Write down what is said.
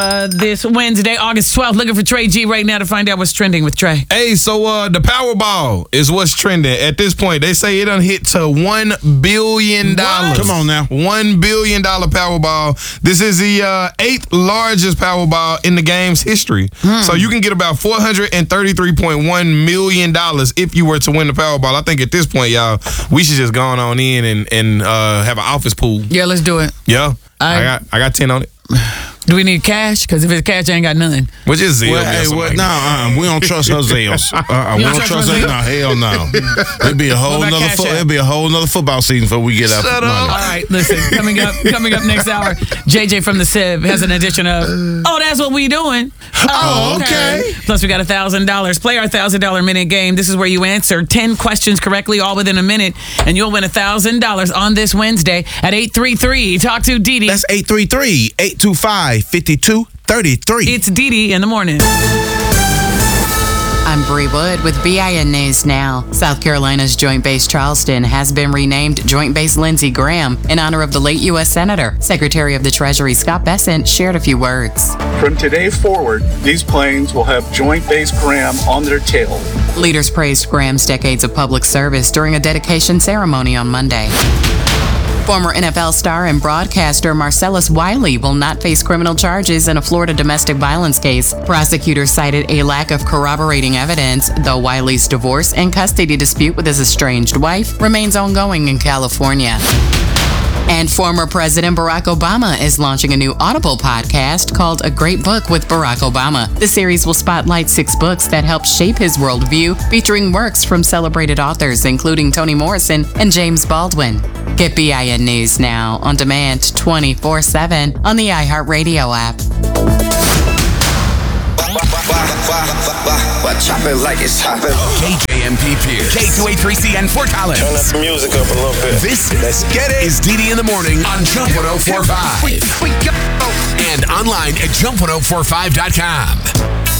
this Wednesday, August 12th. Looking for Trey G right now to find out what's trending with Trey. Hey, so the Powerball is what's trending. At this point, they say it done hit to $1 billion. What? Come on now. $1 billion Powerball. This is the 8th largest Powerball in the game's history. So you can get about $433.1 million if you were to win the Powerball. I think at this point, y'all, we should just go on in and have an office pool. Yeah, let's do it. Yeah. I got 10 on it. Do we need cash? Because if it's cash, I ain't got none. Which is Zelle. We don't trust her Zales. We don't trust her. No, hell no. It'd be a whole nother football season before we get out. Shut up. All right, listen. Coming up next hour, JJ from the Civ has an edition of that's what we doing. Oh, okay. Plus, we got $1,000. Play our $1,000 minute game. This is where you answer 10 questions correctly, all within a minute, and you'll win $1,000 on this Wednesday at 833. Talk to Didi. That's 833-825-5233. It's Didi in the morning. I'm Bree Wood with BIN News Now. South Carolina's Joint Base Charleston has been renamed Joint Base Lindsey Graham in honor of the late U.S. Senator. Secretary of the Treasury Scott Bessent shared a few words. From today forward, these planes will have Joint Base Graham on their tail. Leaders praised Graham's decades of public service during a dedication ceremony on Monday. Former NFL star and broadcaster Marcellus Wiley will not face criminal charges in a Florida domestic violence case. Prosecutors cited a lack of corroborating evidence, though Wiley's divorce and custody dispute with his estranged wife remains ongoing in California. And former President Barack Obama is launching a new Audible podcast called A Great Book with Barack Obama. The series will spotlight 6 books that helped shape his worldview, featuring works from celebrated authors including Toni Morrison and James Baldwin. Get BIN News Now on demand 24/7 on the iHeartRadio app. Chop it like it's hopping. KJMP Pierce. K283CN Fort Collins. Turn up the music up a little bit. Let's get it. Is Didi in the morning on Jump 1045. And online at jump1045.com.